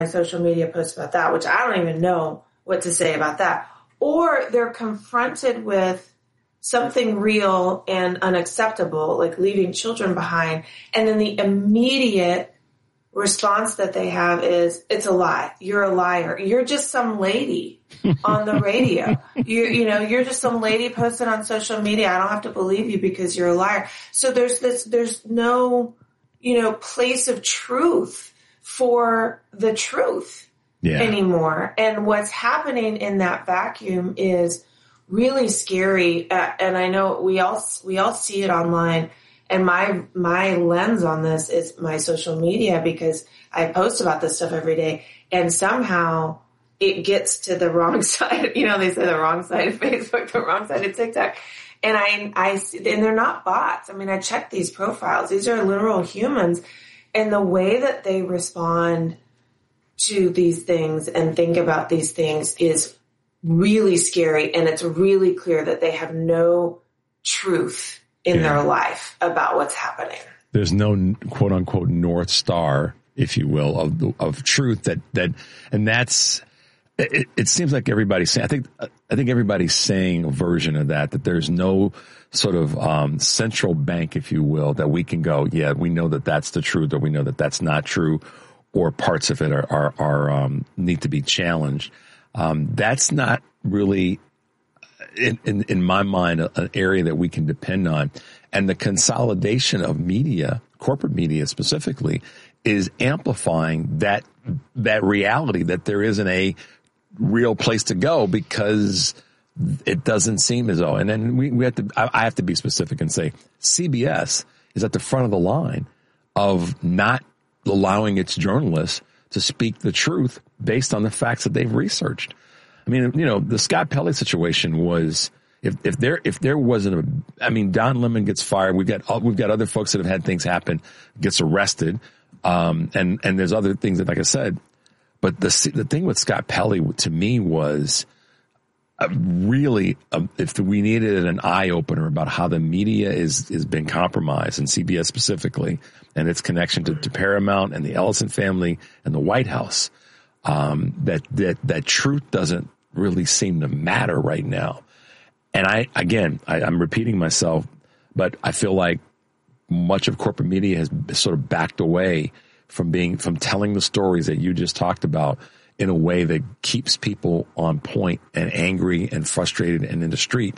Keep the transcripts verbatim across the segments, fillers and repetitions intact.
social media posts about that, which I don't even know what to say about that. Or they're confronted with something real and unacceptable, like leaving children behind. And then the immediate response that they have is, it's a lie. You're a liar. You're just some lady on the radio. You you know, you're just some lady posted on social media. I don't have to believe you because you're a liar. So there's this, there's no, you know, place of truth for the truth yeah. anymore. And what's happening in that vacuum is really scary. Uh, and I know we all, we all see it online. And my, my lens on this is my social media, because I post about this stuff every day, and somehow it gets to the wrong side. You know, they say the wrong side of Facebook, the wrong side of TikTok. And I, I, and they're not bots. I mean, I check these profiles. These are literal humans. And the way that they respond to these things and think about these things is really scary. And it's really clear that they have no truth in yeah. their life about what's happening. There's no quote unquote North Star, if you will, of of truth that, that, and that's, it, it seems like everybody's saying, I think, I think everybody's saying a version of that, that there's no sort of, um, central bank, if you will, that we can go, yeah, we know that that's the truth, or we know that that's not true, or parts of it are, are, are um, need to be challenged. Um, that's not really, in, in, in my mind, an area that we can depend on. And the consolidation of media, corporate media specifically, is amplifying that, that reality that there isn't a real place to go, because it doesn't seem as though, and then we, we have to, I, I have to be specific and say C B S is at the front of the line of not allowing its journalists to speak the truth based on the facts that they've researched. I mean, you know, the Scott Pelley situation was, if, if there, if there wasn't a, I mean, Don Lemon gets fired. We've got, we've got other folks that have had things happen, gets arrested. Um, and, and there's other things that, like I said, but the, the thing with Scott Pelley to me was uh, really, uh, if we needed an eye opener about how the media is, has been compromised, and C B S specifically, and its connection to, to Paramount and the Ellison family and the White House. Um, that, that, that truth doesn't really seem to matter right now. And I, again, I, I'm repeating myself, but I feel like much of corporate media has sort of backed away from being, from telling the stories that you just talked about in a way that keeps people on point and angry and frustrated and in the street.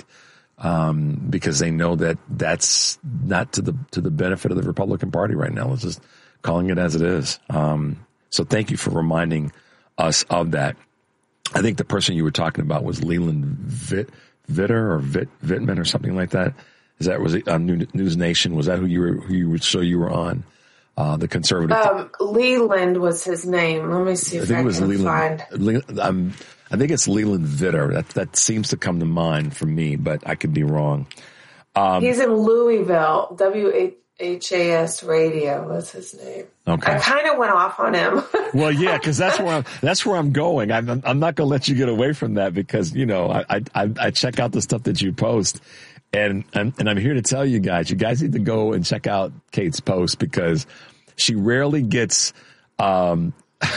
Um, because they know that that's not to the, to the benefit of the Republican Party right now. Let's just calling it as it is. Um, so thank you for reminding us of that. I think the person you were talking about was Leland Vitt, Vitter or Vitt, Vittman or something like that. Is that, was it on News Nation? Was that who you were, who you were, so you were on? Uh, the conservative. Um, Leland was his name. Let me see if I, think I it was can Leland, find. Le, um, I think it's Leland Vitter. That, that seems to come to mind for me, but I could be wrong. Um, He's in Louisville. W H A S Radio was his name. Okay. I kind of went off on him. Well, yeah, because that's where I'm, that's where I'm going. I'm, I'm not going to let you get away from that, because, you know, I, I, I check out the stuff that you post, and, and, and I'm here to tell you guys, you guys need to go and check out Kate's post, because she rarely gets, um,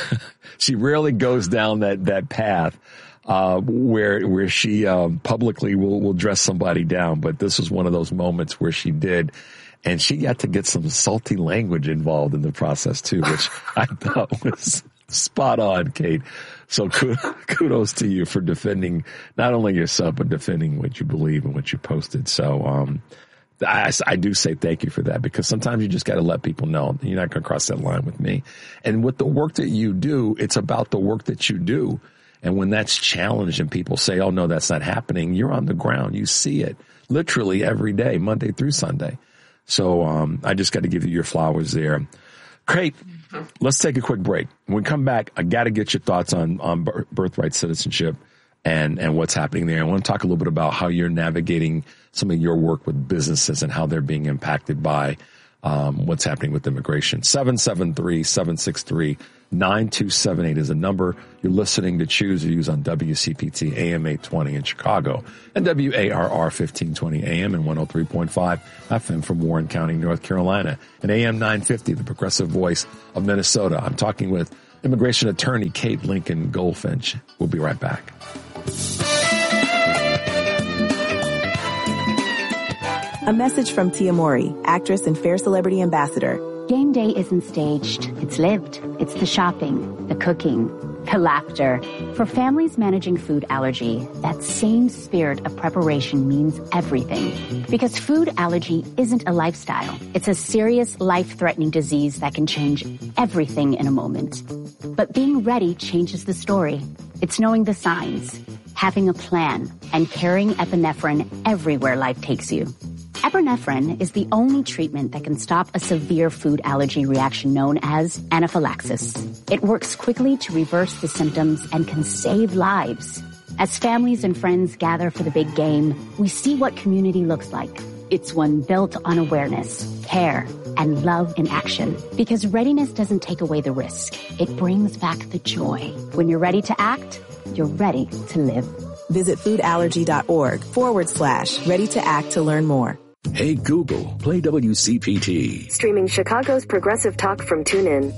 she rarely goes down that, that path, uh, where, where she, um, publicly will, will dress somebody down. But this was one of those moments where she did. And she got to get some salty language involved in the process too, which I thought was spot on, Kate. So kudos to you for defending not only yourself, but defending what you believe and what you posted. So, um, I, I do say thank you for that, because sometimes you just got to let people know you're not going to cross that line with me. And with the work that you do, it's about the work that you do. And when that's challenged and people say, oh, no, that's not happening, you're on the ground. You see it literally every day, Monday through Sunday. So um, I just got to give you your flowers there. Kate, let's take a quick break. When we come back, I got to get your thoughts on, on birthright citizenship and, and what's happening there. I want to talk a little bit about how you're navigating some of your work with businesses and how they're being impacted by um, what's happening with immigration. seven seven three, seven six three, nine two seven eight is a number. You're listening to Choose Views on W C P T A M eight twenty in Chicago and W A R R fifteen twenty A M and one oh three point five F M from Warren County, North Carolina, and A M nine fifty, the progressive voice of Minnesota. I'm talking with immigration attorney Kate Lincoln Goldfinch. We'll be right back. A message from Tia Mori, actress and Fair Celebrity Ambassador. Game day isn't staged. It's lived. It's the shopping, the cooking, the laughter. For families managing food allergy, that same spirit of preparation means everything. Because food allergy isn't a lifestyle. It's a serious, life-threatening disease that can change everything in a moment. But being ready changes the story. It's knowing the signs, having a plan, and carrying epinephrine everywhere life takes you. Epinephrine is the only treatment that can stop a severe food allergy reaction known as anaphylaxis. It works quickly to reverse the symptoms and can save lives. As families and friends gather for the big game, we see what community looks like. It's one built on awareness, care, and love in action. Because readiness doesn't take away the risk. It brings back the joy. When you're ready to act, you're ready to live. Visit foodallergy.org forward slash ready to act to learn more. Hey Google, play W C P T. Streaming Chicago's progressive talk from TuneIn.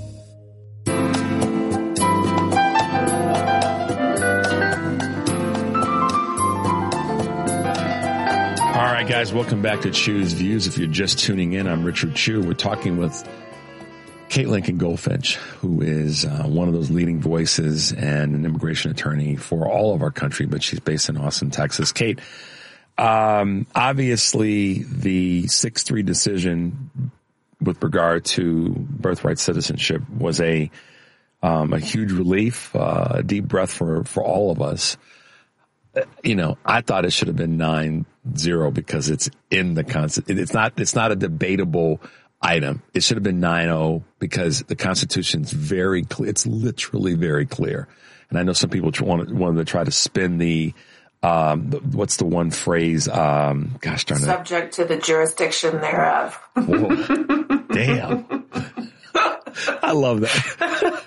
All right, guys, welcome back to Chew's Views. If you're just tuning in, I'm Richard Chew. We're talking with Kate Lincoln Goldfinch, who is uh, one of those leading voices and an immigration attorney for all of our country, but she's based in Austin, Texas. Kate, Um, obviously the six three decision with regard to birthright citizenship was a, um, a huge relief, uh, a deep breath for, for all of us. Uh, you know, I thought it should have been nine zero because it's in the constitution. It's not, it's not a debatable item. It should have been nine oh because the Constitution's very clear. It's literally very clear. And I know some people wanted, wanted to try to spin the, Um, what's the one phrase? Um, gosh darn it. Subject to the jurisdiction thereof. Whoa. Damn. I love that.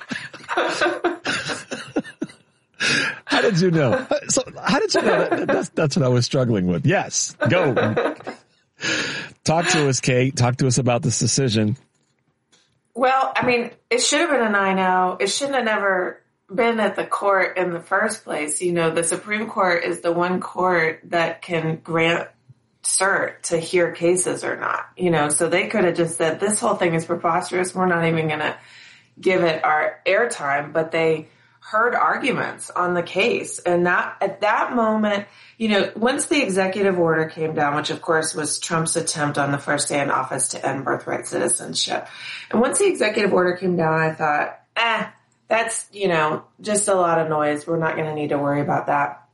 How did you know? So how did you know that? That's, that's what I was struggling with. Yes. Go. Talk to us, Kate. Talk to us about this decision. Well, I mean, it should have been a nine oh. It shouldn't have never been at the court in the first place. You know, the Supreme Court is the one court that can grant cert to hear cases or not, you know, so they could have just said, this whole thing is preposterous. We're not even going to give it our airtime, but they heard arguments on the case. And not at that moment, you know, once the executive order came down, which of course was Trump's attempt on the first day in office to end birthright citizenship. And once the executive order came down, I thought, eh, that's, you know, just a lot of noise. We're not going to need to worry about that.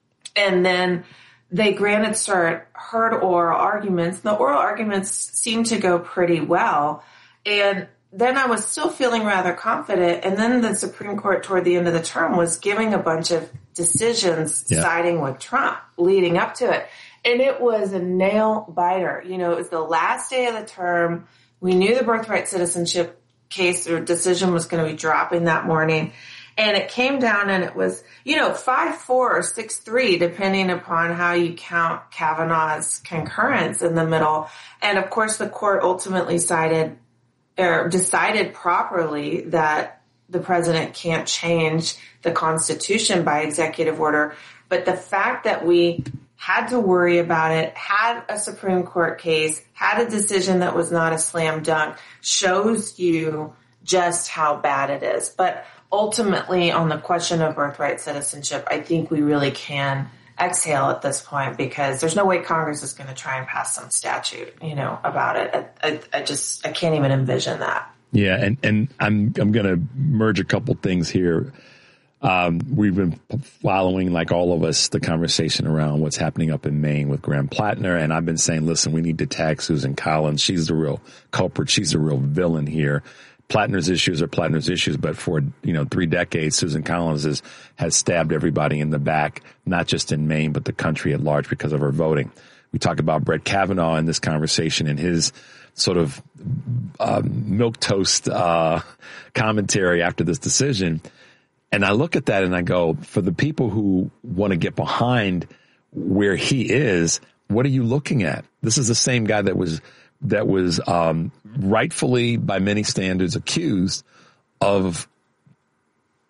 And then they granted cert, heard oral arguments. The oral arguments seemed to go pretty well. And then I was still feeling rather confident. And then the Supreme Court toward the end of the term was giving a bunch of decisions yeah. siding with Trump leading up to it. And it was a nail biter. You know, it was the last day of the term. We knew the birthright citizenship case or decision was going to be dropping that morning. And it came down and it was, you know, five four or six three, depending upon how you count Kavanaugh's concurrence in the middle. And of course, the court ultimately sided or decided properly that the president can't change the Constitution by executive order. But the fact that we had to worry about it, had a Supreme Court case, had a decision that was not a slam dunk, shows you just how bad it is. But ultimately, on the question of birthright citizenship, I think we really can exhale at this point because there's no way Congress is going to try and pass some statute, you know, about it. I, I, I just, I can't even envision that. Yeah. And, and I'm, I'm going to merge a couple things here. Um, we've been following, like all of us, the conversation around what's happening up in Maine with Graham Plattner. And I've been saying, listen, we need to tag Susan Collins. She's the real culprit. She's the real villain here. Plattner's issues are Plattner's issues, but for, you know, three decades, Susan Collins is, has stabbed everybody in the back, not just in Maine, but the country at large because of her voting. We talk about Brett Kavanaugh in this conversation and his sort of uh, milquetoast uh, commentary after this decision. And I look at that and I go, for the people who want to get behind where he is, what are you looking at? This is the same guy that was that was um, rightfully, by many standards, accused of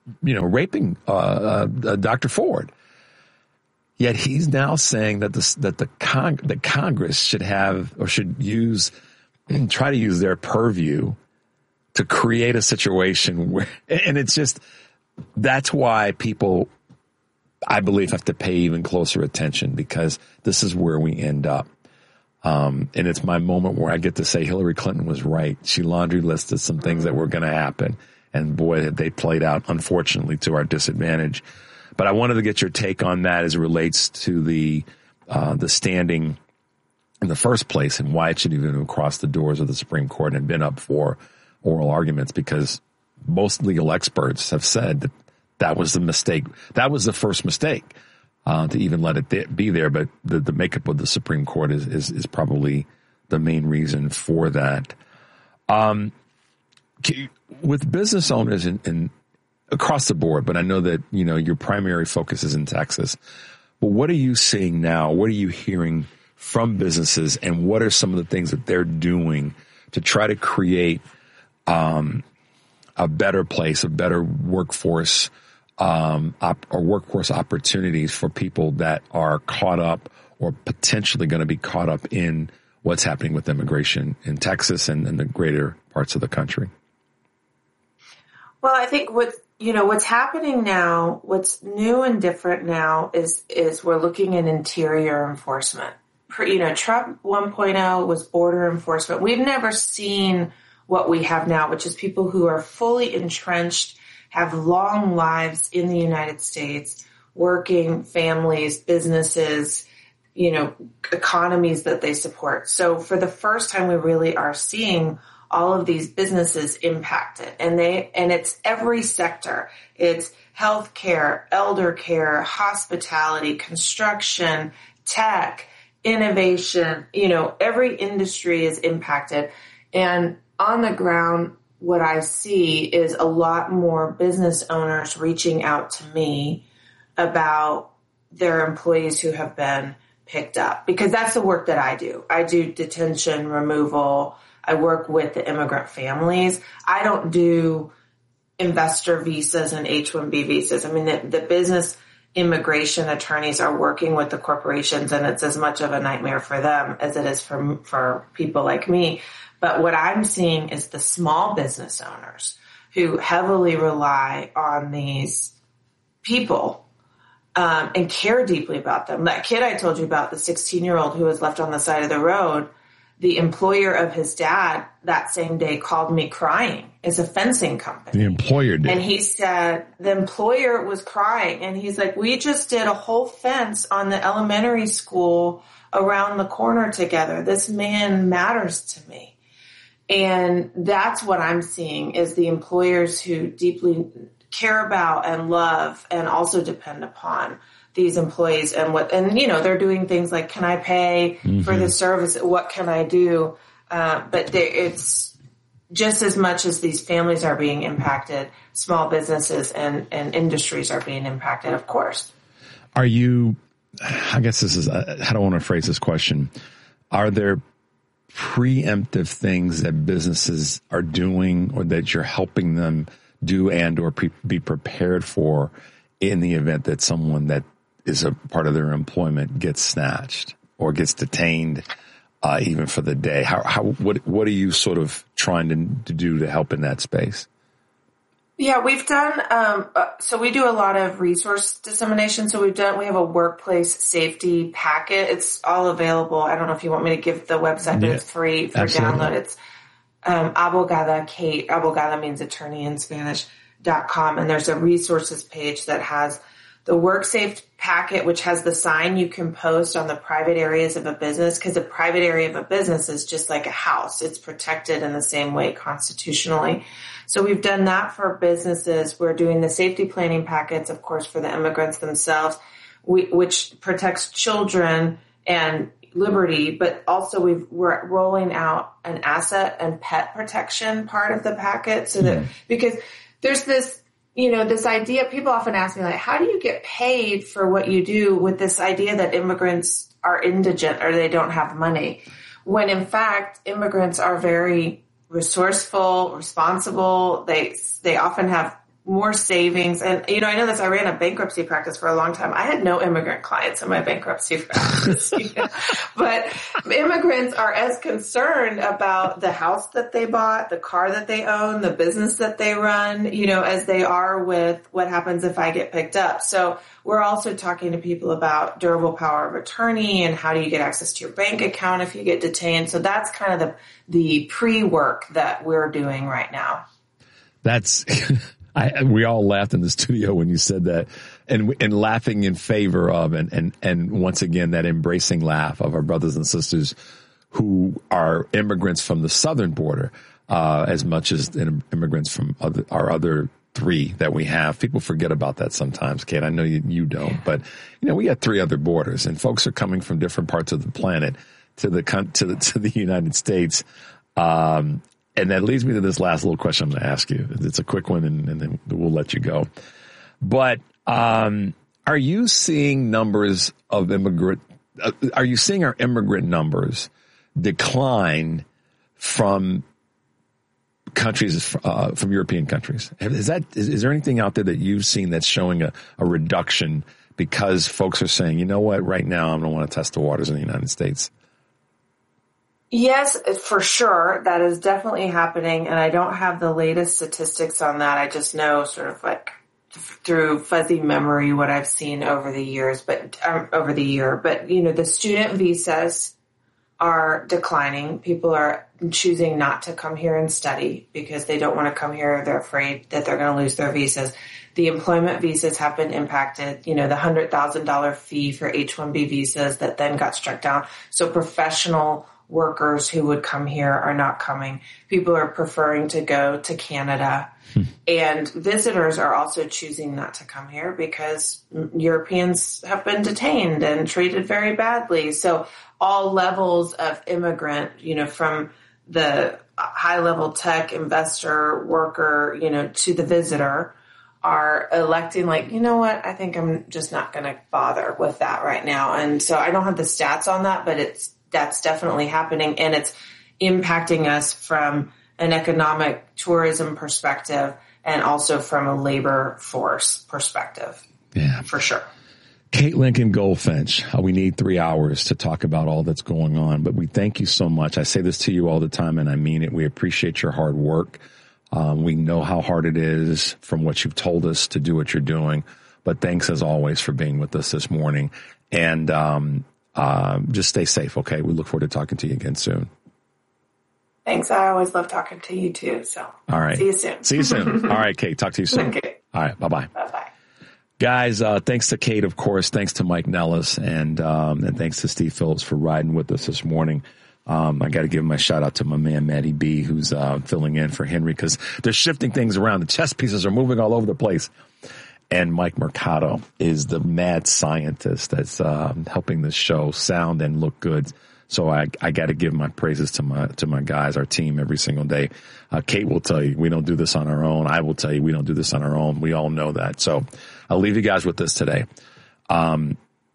you know, raping uh, uh, Doctor Ford. Yet he's now saying that the that the Cong- that Congress should have or should use and try to use their purview to create a situation where, and it's just that's why people, I believe, have to pay even closer attention, because this is where we end up. Um, and it's my moment where I get to say Hillary Clinton was right. She laundry listed some things that were going to happen, and boy, have they played out, unfortunately, to our disadvantage. But I wanted to get your take on that as it relates to the uh, the standing in the first place and why it should even have crossed the doors of the Supreme Court and been up for oral arguments, because most legal experts have said that that was the mistake. That was the first mistake uh, to even let it th- be there. But the, the makeup of the Supreme Court is, is, is probably the main reason for that. Um, with business owners in, in across the board, but I know that, you know, your primary focus is in Texas. But what are you seeing now? What are you hearing from businesses, and what are some of the things that they're doing to try to create um, a better place, a better workforce, um, op- or workforce opportunities for people that are caught up or potentially going to be caught up in what's happening with immigration in Texas and in the greater parts of the country? Well, I think what, you know, what's happening now, what's new and different now is, is we're looking at interior enforcement. You know, Trump one point oh was border enforcement. We've never seen what we have now, which is people who are fully entrenched, have long lives in the United States, working, families, businesses, you know, economies that they support. So for the first time, we really are seeing all of these businesses impacted, and they, and it's every sector. It's healthcare, elder care, hospitality, construction, tech, innovation, you know, every industry is impacted. And on the ground, what I see is a lot more business owners reaching out to me about their employees who have been picked up, because that's the work that I do. I do detention, removal. I work with the immigrant families. I don't do investor visas and H one B visas. I mean, the, the business immigration attorneys are working with the corporations, and it's as much of a nightmare for them as it is for, for people like me. But what I'm seeing is the small business owners who heavily rely on these people um, and care deeply about them. That kid I told you about, the sixteen-year-old who was left on the side of the road, the employer of his dad that same day called me crying. It's a fencing company. The employer did. And he said the employer was crying. And he's like, we just did a whole fence on the elementary school around the corner together. This man matters to me. And that's what I'm seeing is the employers who deeply care about and love and also depend upon these employees, and what, and you know, they're doing things like, can I pay mm-hmm. for the service? What can I do? Uh, but they, it's just as much as these families are being impacted, small businesses and, and industries are being impacted, of course. Are you, I guess this is, how do I want to phrase this question? Are there preemptive things that businesses are doing or that you're helping them do and or pre- be prepared for in the event that someone that is a part of their employment gets snatched or gets detained, uh, even for the day? How, how, what, what are you sort of trying to, to do to help in that space? Yeah, we've done, um, uh, so we do a lot of resource dissemination. So we've done, we have a workplace safety packet. It's all available. I don't know if you want me to give the website, but yeah, it's free for absolutely. Download. It's, um, Abogada, Kate, Abogada means attorney in Spanish, dot com. And there's a resources page that has the WorkSafe packet, which has the sign you can post on the private areas of a business, because the private area of a business is just like a house. It's protected in the same way constitutionally. So we've done that for businesses. We're doing the safety planning packets, of course, for the immigrants themselves, we, which protects children and liberty, but also we've, we're rolling out an asset and pet protection part of the packet so that, mm. because there's this, you know, this idea, people often ask me, like, how do you get paid for what you do, with this idea that immigrants are indigent or they don't have money, when in fact, immigrants are very resourceful, responsible. They, they often have more savings. And, you know, I know this, I ran a bankruptcy practice for a long time. I had no immigrant clients in my bankruptcy practice. You know? But immigrants are as concerned about the house that they bought, the car that they own, the business that they run, you know, as they are with what happens if I get picked up. So we're also talking to people about durable power of attorney and how do you get access to your bank account if you get detained. So that's kind of the, the pre-work that we're doing right now. That's... I, we all laughed in the studio when you said that, and and laughing in favor of, and, and, and once again, that embracing laugh of our brothers and sisters who are immigrants from the southern border, uh, as much as immigrants from other, our other three that we have. People forget about that sometimes, Kate. I know you, you don't, but you know, we got three other borders, and folks are coming from different parts of the planet to the to the to the United States. Um, And that leads me to this last little question I'm going to ask you. It's a quick one, and, and then we'll let you go. But um, are you seeing numbers of immigrant? Uh, are you seeing our immigrant numbers decline from countries, uh, from European countries? Is that is, is there anything out there that you've seen that's showing a, a reduction because folks are saying, you know what, right now I don't want to test the waters in the United States? Yes, for sure. That is definitely happening. And I don't have the latest statistics on that. I just know sort of like through fuzzy memory what I've seen over the years, but um, over the year. But, you know, the student visas are declining. People are choosing not to come here and study because they don't want to come here. They're afraid that they're going to lose their visas. The employment visas have been impacted. You know, the one hundred thousand dollars fee for H one B visas that then got struck down. So professional workers who would come here are not coming. People are preferring to go to Canada. Hmm. And visitors are also choosing not to come here because Europeans have been detained and treated very badly. So all levels of immigrant, you know, from the high level tech investor worker, you know, to the visitor are electing like, you know what, I think I'm just not going to bother with that right now. And so I don't have the stats on that, but it's that's definitely happening, and it's impacting us from an economic tourism perspective and also from a labor force perspective. Yeah, for sure. Kate Lincoln Goldfinch, uh, we need three hours to talk about all that's going on, but we thank you so much. I say this to you all the time, and I mean it. We appreciate your hard work. Um, we know how hard it is from what you've told us to do what you're doing, but thanks as always for being with us this morning. And, um, Um, just stay safe, okay? We look forward to talking to you again soon. Thanks. I always love talking to you too. So, all right. See you soon. See you soon. All right, Kate. Talk to you soon. Okay. All right. Bye-bye. Bye-bye. Guys, uh, thanks to Kate, of course. Thanks to Mike Nellis, and um, and thanks to Steve Phillips for riding with us this morning. Um, I got to give my shout out to my man, Matty B, who's uh, filling in for Henry because they're shifting things around. The chess pieces are moving all over the place. And Mike Mercado is the mad scientist that's uh, helping this show sound and look good. So I, I got to give my praises to my to my guys, our team, every single day. Uh, Kate will tell you we don't do this on our own. I will tell you we don't do this on our own. We all know that. So I'll leave you guys with this today. Um,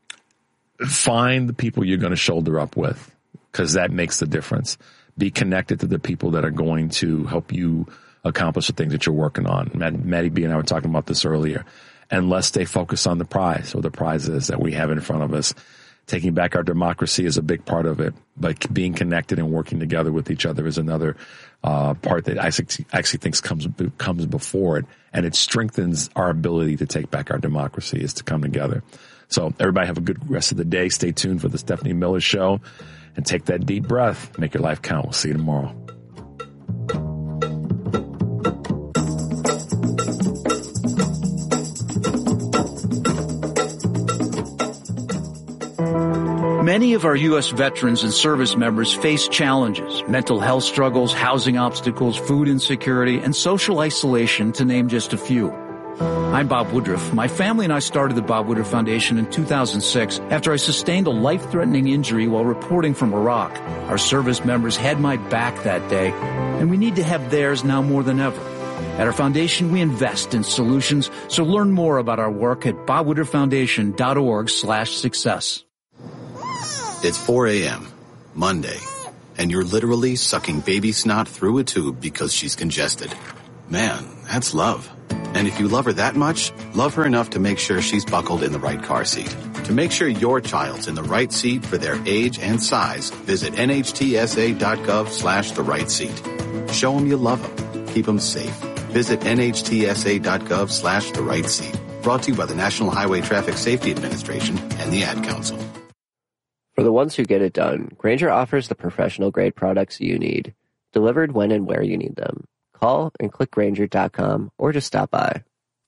find the people you're going to shoulder up with because that makes the difference. Be connected to the people that are going to help you accomplish the things that you're working on. Matt, Maddie B and I were talking about this earlier. And let's stay focused on the prize, or the prizes that we have in front of us. Taking back our democracy is a big part of it, but being connected and working together with each other is another uh, part that I actually think comes comes before it, and it strengthens our ability to take back our democracy is to come together. So everybody have a good rest of the day. Stay tuned for the Stephanie Miller Show, and take that deep breath. Make your life count. We'll see you tomorrow. Many of our U S veterans and service members face challenges, mental health struggles, housing obstacles, food insecurity, and social isolation, to name just a few. I'm Bob Woodruff. My family and I started the Bob Woodruff Foundation in two thousand six after I sustained a life-threatening injury while reporting from Iraq. Our service members had my back that day, and we need to have theirs now more than ever. At our foundation, we invest in solutions, so learn more about our work at bob woodruff foundation dot org slash success. It's four a.m., Monday, and you're literally sucking baby snot through a tube because she's congested. Man, that's love. And if you love her that much, love her enough to make sure she's buckled in the right car seat. To make sure your child's in the right seat for their age and size, visit nhtsa.gov slash the right seat. Show them you love them. Keep them safe. Visit nhtsa.gov slash the right seat. Brought to you by the National Highway Traffic Safety Administration and the Ad Council. For the ones who get it done, Grainger offers the professional-grade products you need, delivered when and where you need them. Call and click Grainger dot com or just stop by.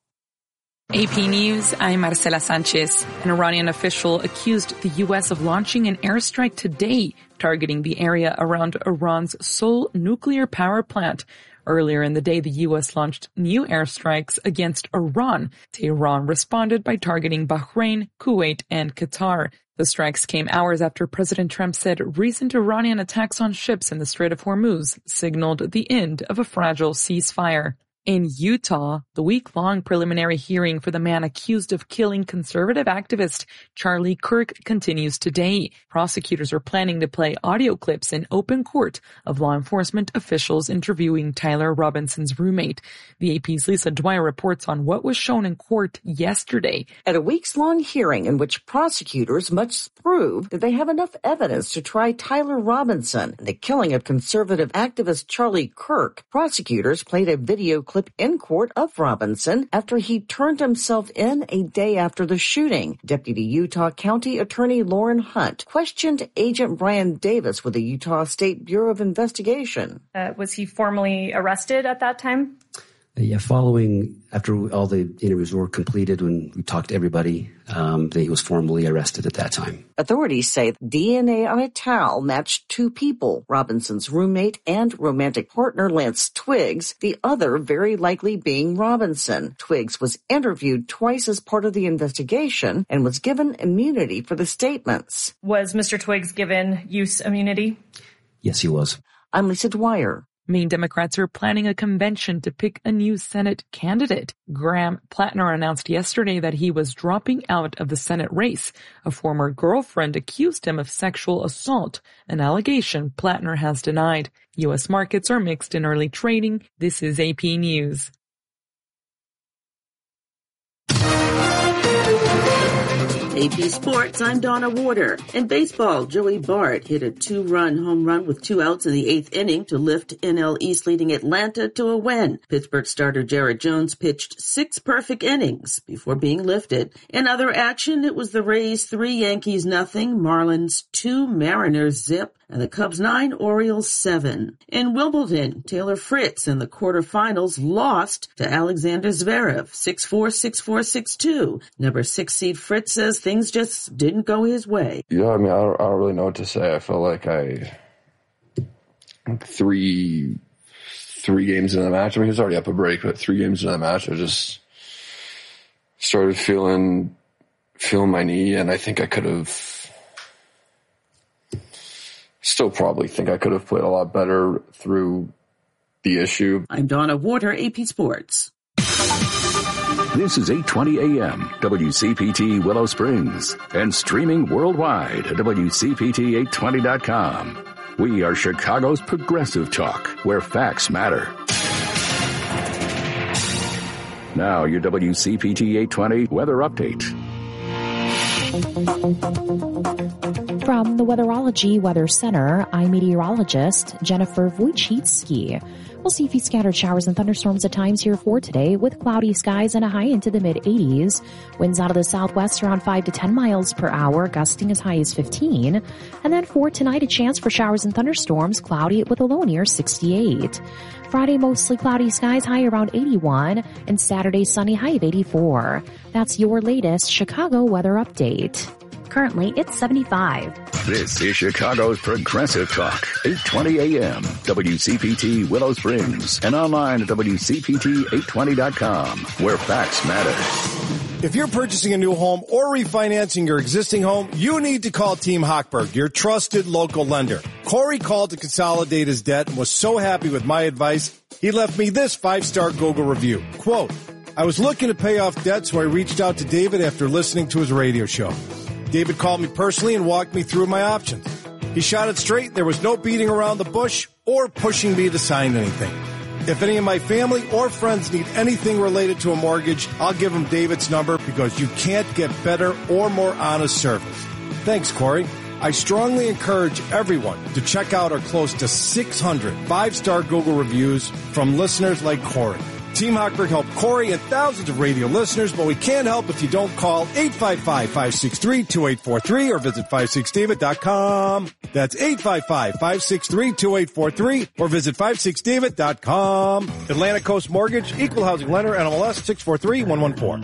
A P News, I'm Marcela Sanchez. An Iranian official accused the U S of launching an airstrike today, targeting the area around Iran's sole nuclear power plant. Earlier in the day, the U S launched new airstrikes against Iran. Tehran responded by targeting Bahrain, Kuwait, and Qatar. The strikes came hours after President Trump said recent Iranian attacks on ships in the Strait of Hormuz signaled the end of a fragile ceasefire. In Utah, the week-long preliminary hearing for the man accused of killing conservative activist Charlie Kirk continues today. Prosecutors are planning to play audio clips in open court of law enforcement officials interviewing Tyler Robinson's roommate. The A P's Lisa Dwyer reports on what was shown in court yesterday. At a weeks-long hearing in which prosecutors must prove that they have enough evidence to try Tyler Robinson and the killing of conservative activist Charlie Kirk, prosecutors played a video clip in court of Robinson after he turned himself in a day after the shooting. Deputy Utah County Attorney Lauren Hunt questioned Agent Brian Davis with the Utah State Bureau of Investigation. Uh, was he formally arrested at that time? Yeah, following, after all the interviews were completed, when we talked to everybody, um, he was formally arrested at that time. Authorities say D N A on a towel matched two people, Robinson's roommate and romantic partner Lance Twiggs, the other very likely being Robinson. Twiggs was interviewed twice as part of the investigation and was given immunity for the statements. Was Mister Twiggs given use immunity? Yes, he was. I'm Lisa Dwyer. Maine Democrats are planning a convention to pick a new Senate candidate. Graham Plattner announced yesterday that he was dropping out of the Senate race. A former girlfriend accused him of sexual assault, an allegation Plattner has denied. U S markets are mixed in early trading. This is A P News. A P Sports, I'm Donna Warder. In baseball, Joey Bart hit a two-run home run with two outs in the eighth inning to lift N L East leading Atlanta to a win. Pittsburgh starter Jared Jones pitched six perfect innings before being lifted. In other action, it was the Rays three, Yankees nothing, Marlins two, Mariners zip, and the Cubs nine, Orioles seven. In Wimbledon, Taylor Fritz in the quarterfinals lost to Alexander Zverev six four, six four, six two. Number six seed Fritz says things just didn't go his way. Yeah, I mean, I don't, I don't really know what to say. I feel like I three three games into the match. I mean, he was already up a break, but three games into the match, I just started feeling feeling my knee, and I think I could have. Still probably think I could have played a lot better through the issue. I'm Donna Warder, A P Sports. This is eight twenty A M, W C P T Willow Springs, and streaming worldwide at W C P T eight twenty dot com. We are Chicago's progressive talk, where facts matter. Now, your W C P T eight twenty weather update. From the Weatherology Weather Center, I'm meteorologist Jennifer Wojcicki. We'll see a few scattered showers and thunderstorms at times here for today, with cloudy skies and a high into the mid-eighties. Winds out of the southwest around five to ten miles per hour, gusting as high as fifteen. And then for tonight, a chance for showers and thunderstorms, cloudy with a low near sixty-eight. Friday, mostly cloudy skies, high around eighty-one. And Saturday, sunny, high of eighty-four. That's your latest Chicago weather update. Currently, it's seventy-five. This is Chicago's Progressive Talk, eight twenty A M, W C P T Willow Springs, and online at W C P T eight twenty dot com, where facts matter. If you're purchasing a new home or refinancing your existing home, you need to call Team Hochberg, your trusted local lender. Corey called to consolidate his debt and was so happy with my advice, he left me this five-star Google review. Quote, I was looking to pay off debt, so I reached out to David after listening to his radio show. David called me personally and walked me through my options. He shot it straight. There was no beating around the bush or pushing me to sign anything. If any of my family or friends need anything related to a mortgage, I'll give them David's number because you can't get better or more honest service. Thanks, Corey. I strongly encourage everyone to check out our close to six hundred five-star Google reviews from listeners like Corey. Team Hochberg helped Corey and thousands of radio listeners, but we can't help if you don't call eight five five, five six three, two eight four three or visit five six david dot com. That's eight five five, five six three, two eight four three or visit five six david dot com. Atlantic Coast Mortgage, Equal Housing Lender, N M L S six four three one one four.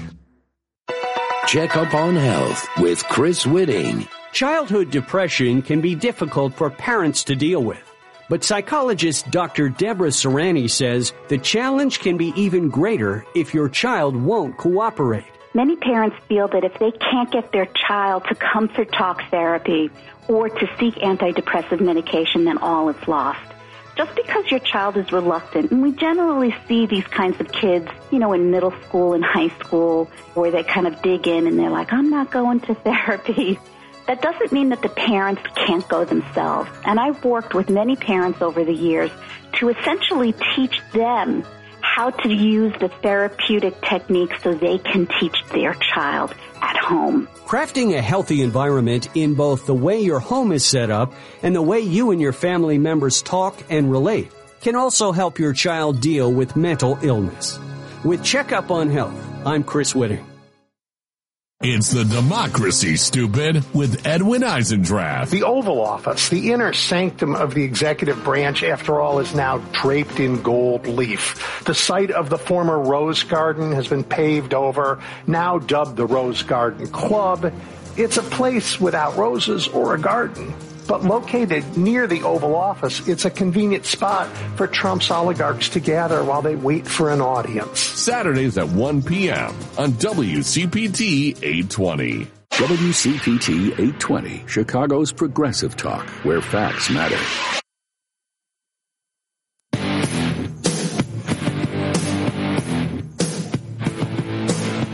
Check Up on Health with Chris Whitting. Childhood depression can be difficult for parents to deal with. But psychologist Doctor Deborah Serrani says the challenge can be even greater if your child won't cooperate. Many parents feel that if they can't get their child to comfort talk therapy or to seek antidepressive medication, then all is lost. Just because your child is reluctant, and we generally see these kinds of kids, you know, in middle school and high school, where they kind of dig in and they're like, I'm not going to therapy. That doesn't mean that the parents can't go themselves. And I've worked with many parents over the years to essentially teach them how to use the therapeutic techniques so they can teach their child at home. Crafting a healthy environment in both the way your home is set up and the way you and your family members talk and relate can also help your child deal with mental illness. With Checkup on Health, I'm Chris Whitting. It's the Democracy, Stupid, with Edwin Eisendrath. The Oval Office, the inner sanctum of the executive branch, after all, is now draped in gold leaf. The site of the former Rose Garden has been paved over, now dubbed the Rose Garden Club. It's a place without roses or a garden. But located near the Oval Office, it's a convenient spot for Trump's oligarchs to gather while they wait for an audience. Saturdays at one p.m. on W C P T eight twenty. W C P T eight twenty, Chicago's progressive talk, where facts matter.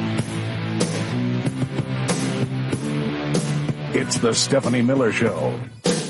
It's the Stephanie Miller Show.